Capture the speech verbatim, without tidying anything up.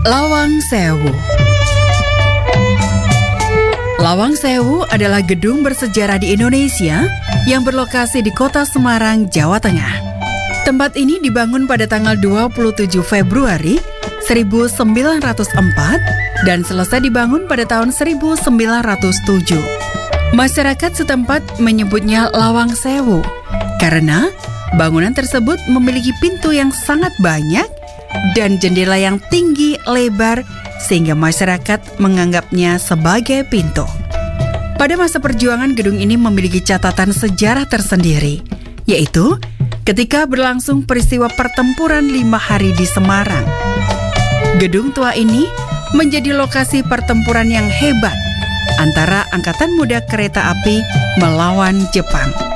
Lawang Sewu. Lawang Sewu adalah gedung bersejarah di Indonesia yang berlokasi di Kota Semarang, Jawa Tengah. Tempat ini dibangun pada tanggal dua puluh tujuh Februari seribu sembilan ratus empat dan selesai dibangun pada tahun seribu sembilan ratus tujuh. Masyarakat setempat menyebutnya Lawang Sewu karena bangunan tersebut memiliki pintu yang sangat banyak dan jendela yang tinggi lebar sehingga masyarakat menganggapnya sebagai pintu. Pada masa perjuangan, gedung ini memiliki catatan sejarah tersendiri, yaitu ketika berlangsung peristiwa pertempuran lima hari di Semarang. Gedung tua ini menjadi lokasi pertempuran yang hebat antara Angkatan Muda Kereta Api melawan Jepang.